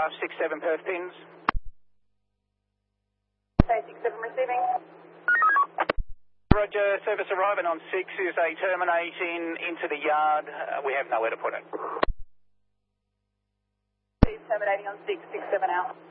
Aircraft 67 Perth pins. Okay, 67 receiving. Roger, service arriving on 6 is a terminating into the yard. We have nowhere to put it. Please terminating on 6, 67 out.